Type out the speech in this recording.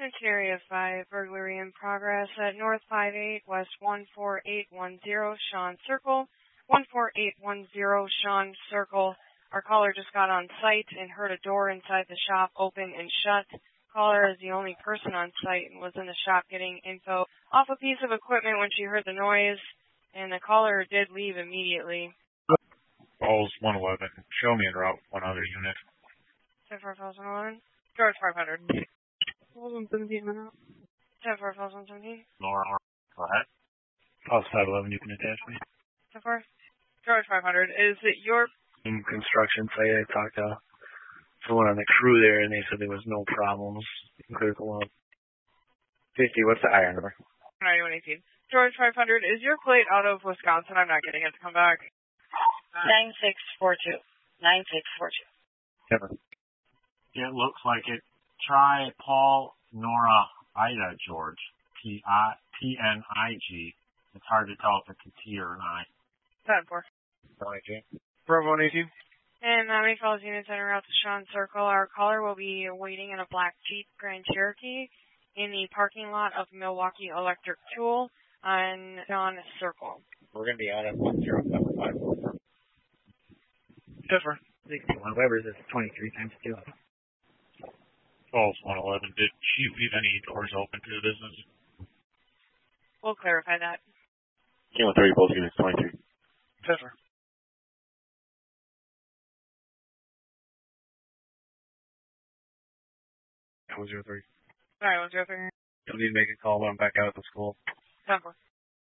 Attention Area 5, burglary in progress at North 58, West 14810, Sean Circle. 14810 Sean Circle. Our caller just got on site and heard a door inside the shop open and shut. Caller is the only person on site and was in the shop getting info off a piece of equipment when she heard the noise, and the caller did leave immediately. Falls 111. Show me en route. One other unit. 10-4 Falls 111. George 500. 117 minutes. 10-4 Falls 117. Nora, go ahead. Falls 511, you can attach me. 10-4. George 500. Is it your construction site? I talked to someone on the crew there, and they said there was no problems. Critical 50. What's the IR number? 9118. George 500. Is your plate out of Wisconsin? I'm not getting it to come back. 9642. 9642. Never. It looks like it. Try Paul, Nora, Ida, George. PNIG. It's hard to tell if it's a T or an I. 10-4. Bravo 118. And Miami Falls units en route to Sean Circle. Our caller will be waiting in a black Jeep Grand Cherokee in the parking lot of Milwaukee Electric Tool on Sean Circle. We're going to be out at 1075. Different. 61 Weber's is 23 times 2. Falls 111. Did she leave any doors open to the business? We'll clarify that. Kilo 30, both units 23. Different. That was your 3. All right, 103. You'll need to make a call when I'm back out of the school. 10-4.